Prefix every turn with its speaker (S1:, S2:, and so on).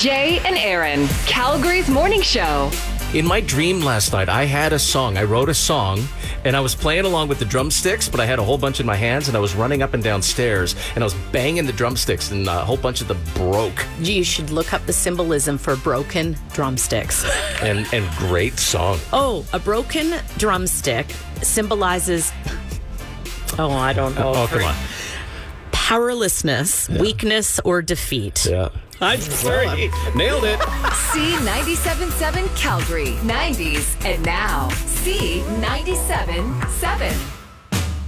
S1: Jay and Aaron, Calgary's morning show.
S2: In my dream last night, I had a song. I wrote a song, and I was playing along with the drumsticks, but I had a whole bunch in my hands, and I was running up and down stairs, and I was banging the drumsticks, and a whole bunch of them broke.
S3: You should look up the symbolism for broken drumsticks.
S2: And great song.
S3: Oh, a broken drumstick symbolizes... Oh, I don't know.
S2: Oh, come on.
S3: Powerlessness, weakness, or defeat.
S2: Yeah. I'm sorry. Nailed it.
S1: C97.7 Calgary, 90s, and now C97.7.